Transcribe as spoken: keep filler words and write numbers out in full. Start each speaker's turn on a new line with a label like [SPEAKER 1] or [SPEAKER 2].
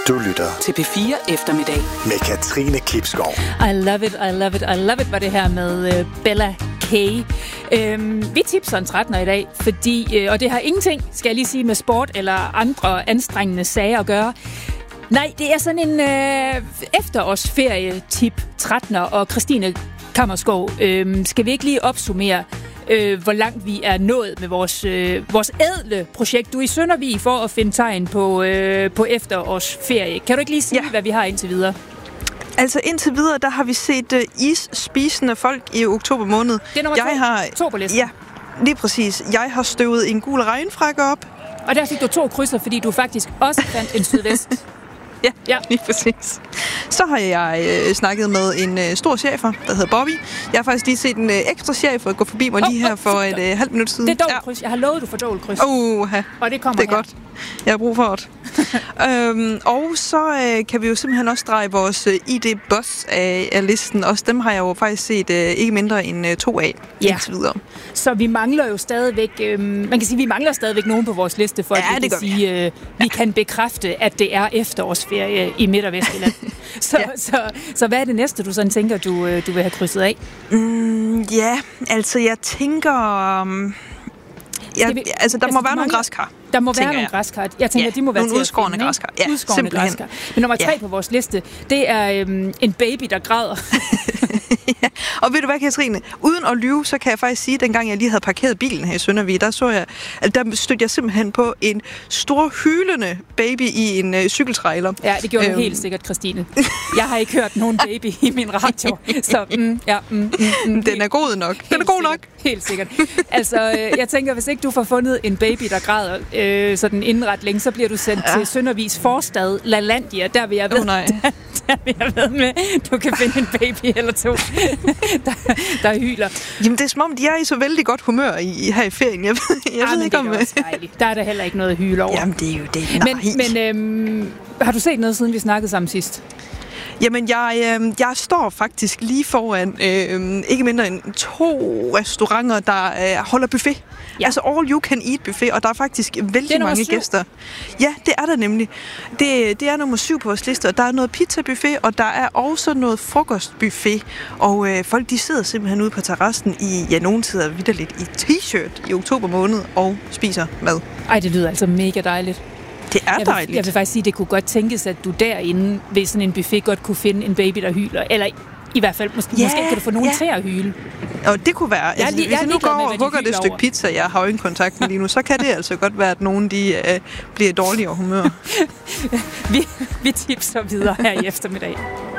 [SPEAKER 1] Du lytter
[SPEAKER 2] til P fire Eftermiddag
[SPEAKER 1] med Katrine Klipskov.
[SPEAKER 3] I love it, I love it, I love it, var det her med uh, Bella K. Øhm, vi tipser en trettener i dag, fordi, øh, og det har ingenting, skal jeg lige sige, med sport eller andre anstrengende sager at gøre. Nej, det er sådan en øh, efterårsferie-tip trettener, og Christine Kammerskov, øh, skal vi ikke lige opsummere, øh, hvor langt vi er nået med vores, øh, vores ædle projekt. Du er i Søndervig for at finde tegn på, øh, på efterårsferie. Kan du ikke lige sige, ja. hvad vi har indtil videre?
[SPEAKER 4] Altså indtil videre, der har vi set uh, is-spisende folk i oktober måned.
[SPEAKER 3] Det er nummer
[SPEAKER 4] jeg
[SPEAKER 3] to,
[SPEAKER 4] har,
[SPEAKER 3] to på listen.
[SPEAKER 4] Ja, lige præcis. Jeg har støvet en gul regnfrakke op.
[SPEAKER 3] Og der fik du to krydser, fordi du faktisk også fandt en sydvest.
[SPEAKER 4] Ja, ja, lige præcis. Så har jeg øh, snakket med en øh, stor chefer, der hedder Bobby. Jeg har faktisk lige set en øh, ekstra chefer gå forbi mig oh, lige her oh, for et øh, halvt minut siden.
[SPEAKER 3] Det er dobbeltkryds. Ja. Jeg har lovet, du får dobbeltkryds.
[SPEAKER 4] Uh,
[SPEAKER 3] og det kommer
[SPEAKER 4] det er
[SPEAKER 3] her.
[SPEAKER 4] godt. Jeg har brug for det. øhm, og så øh, kan vi jo simpelthen også dreje vores øh, I D-boss af, af listen. Også dem har jeg jo faktisk set øh, ikke mindre end øh, to af
[SPEAKER 3] ja.
[SPEAKER 4] indtil videre.
[SPEAKER 3] Så vi mangler jo stadigvæk, øh, man kan sige, vi mangler stadigvæk nogen på vores liste, for
[SPEAKER 4] ja,
[SPEAKER 3] at vi kan sige, øh, vi kan bekræfte, at det er efterårsferie i Midt- og Vestjylland. så, ja. så, så hvad er det næste, du sådan tænker, du, du vil have krydset af?
[SPEAKER 4] Mm, ja, altså jeg tænker... Um, ja, vi, altså der altså, må være nogle græskar.
[SPEAKER 3] Der må være nogle græskar. Jeg tænker, ja, de må være
[SPEAKER 4] nogle udskårne græskar. Ja,
[SPEAKER 3] udskårne græskar. Men nummer tre ja. på vores liste, det er øhm, en baby, der græder.
[SPEAKER 4] ja. Og ved du hvad, Katrine? Uden at lyve, så kan jeg faktisk sige, at dengang jeg lige havde parkeret bilen her i Søndervig, der så jeg, at der stødte jeg simpelthen på en stor hylende baby i en øh, cykeltrailer.
[SPEAKER 3] Ja, det gjorde øhm. du helt sikkert, Christine. Jeg har ikke hørt nogen baby i min radio. Så mm, ja, mm, mm, mm,
[SPEAKER 4] den er god nok. Den er god nok.
[SPEAKER 3] Helt sikkert. Altså, øh, jeg tænker, hvis ikke du får fundet en baby, der græder, øh, sådan indret længe, så bliver du sendt ja. til Søndervigs forstad, LaLandia. Der vil jeg ved,
[SPEAKER 4] oh, nej.
[SPEAKER 3] Der, der vil jeg ved med, du kan finde en baby eller to, der, der hyler.
[SPEAKER 4] Jamen, det er som om, de er i så vældig godt humør i, her i ferien. Jeg ved, jeg
[SPEAKER 3] ja,
[SPEAKER 4] ved ikke om...
[SPEAKER 3] det er også dejligt. Der er der heller ikke noget hyle over.
[SPEAKER 4] Jamen, det er jo det. Nej.
[SPEAKER 3] Men, men øhm, har du set noget, siden vi snakkede sammen sidst?
[SPEAKER 4] Jamen, jeg, øh, jeg står faktisk lige foran øh, ikke mindre end to restauranter, der øh, holder buffet. Ja. Altså all you can eat buffet, og der er faktisk vældig mange syv. gæster. Ja, det er der nemlig. Det, det er nummer syv på vores liste, og der er noget pizza buffet, og der er også noget frokostbuffet. Og øh, folk, de sidder simpelthen ude på terrassen i, ja, nogen sidder vitterligt i t-shirt i oktober måned og spiser mad.
[SPEAKER 3] Ej, det lyder altså mega dejligt.
[SPEAKER 4] Det er
[SPEAKER 3] jeg vil,
[SPEAKER 4] dejligt.
[SPEAKER 3] Jeg vil faktisk sige, at det kunne godt tænkes, at du derinde ved sådan en buffet godt kunne finde en baby, der hyler. Eller i hvert fald, måske, yeah, måske kan du få nogen yeah. til at hyle.
[SPEAKER 4] Og det kunne være. Altså,
[SPEAKER 3] lige,
[SPEAKER 4] hvis jeg nu går og
[SPEAKER 3] med,
[SPEAKER 4] hugger det stykke over. pizza, jeg har jo ingen kontakt med lige nu, så kan det altså godt være, at nogen de, uh, bliver dårligere humør.
[SPEAKER 3] vi, vi tipser videre her i eftermiddag.